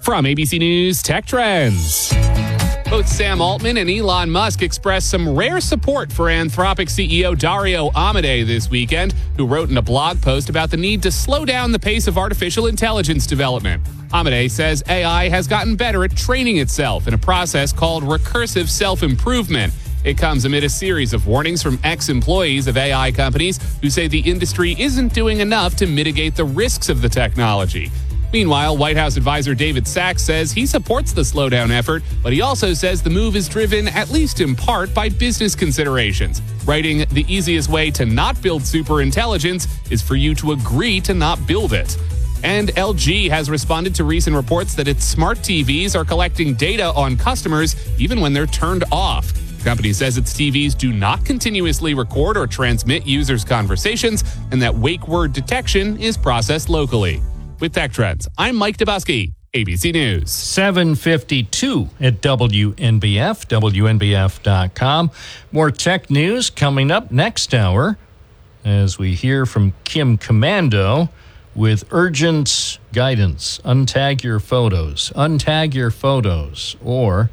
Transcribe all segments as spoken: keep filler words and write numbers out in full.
From A B C News Tech Trends. Both Sam Altman and Elon Musk expressed some rare support for Anthropic C E O Dario Amodei this weekend, who wrote in a blog post about the need to slow down the pace of artificial intelligence development. Amodei says A I has gotten better at training itself in a process called recursive self-improvement. It comes amid a series of warnings from ex-employees of A I companies who say the industry isn't doing enough to mitigate the risks of the technology. Meanwhile, White House advisor David Sachs says he supports the slowdown effort, but he also says the move is driven, at least in part, by business considerations, writing, "The easiest way to not build superintelligence is for you to agree to not build it." And L G has responded to recent reports that its smart T Vs are collecting data on customers even when they're turned off. The company says its T Vs do not continuously record or transmit users' conversations, and that wake word detection is processed locally. With Tech Trends, I'm Mike Dubusky, A B C News. seven fifty-two at W N B F, W N B F dot com. More tech news coming up next hour as we hear from Kim Komando with urgent guidance. Untag your photos. Untag your photos or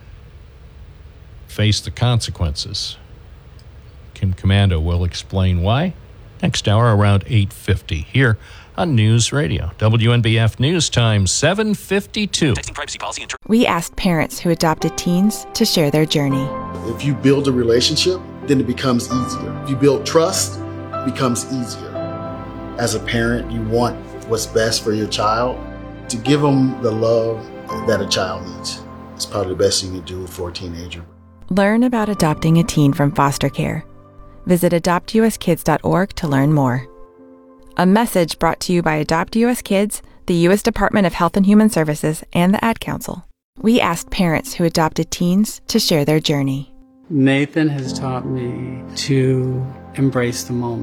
face the consequences. Kim Komando will explain why next hour around eight fifty here on News Radio. W N B F News Time, seven fifty-two. We asked parents who adopted teens to share their journey. If you build a relationship, then it becomes easier. If you build trust, it becomes easier. As a parent, you want what's best for your child. To give them the love that a child needs. It's probably the best thing you can do for a teenager. Learn about adopting a teen from foster care. Visit adopt u s kids dot org to learn more. A message brought to you by Adopt U S Kids, the U S Department of Health and Human Services, and the Ad Council. We asked parents who adopted teens to share their journey. Nathan has taught me to embrace the moment.